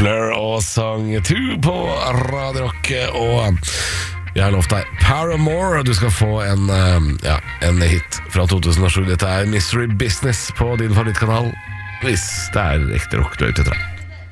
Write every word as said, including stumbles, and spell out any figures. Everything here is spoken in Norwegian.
Blur og sang Two på Radio Rock. Og jeg har lovt deg Paramore, og du skal få en, ja, en hit fra to tusen og sju. Dette er Mystery Business på din favorittkanal, hvis det er ekte rock du er ute etter.